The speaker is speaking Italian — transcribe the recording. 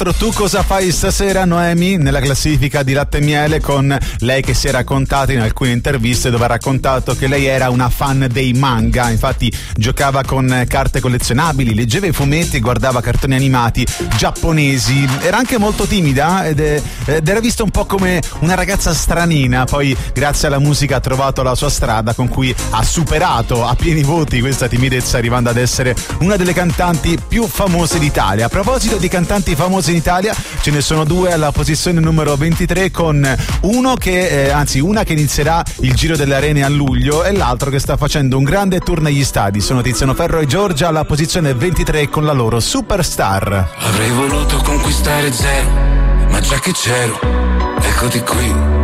Tu cosa fai stasera, Noemi, nella classifica di Latte e Miele, con lei che si è raccontata in alcune interviste dove ha raccontato che lei era una fan dei manga, infatti giocava con carte collezionabili, leggeva i fumetti, guardava cartoni animati giapponesi, era anche molto timida ed era vista un po' come una ragazza stranina, poi grazie alla musica ha trovato la sua strada con cui ha superato a pieni voti questa timidezza, arrivando ad essere una delle cantanti più famose d'Italia. A proposito di cantanti famose in Italia, ce ne sono due alla posizione numero 23, con una che inizierà il Giro delle Arene a luglio e l'altro che sta facendo un grande tour negli stadi. Sono Tiziano Ferro e Giorgia alla posizione 23 con la loro Superstar. Avrei voluto conquistare zero, ma già che c'ero, eccoti qui.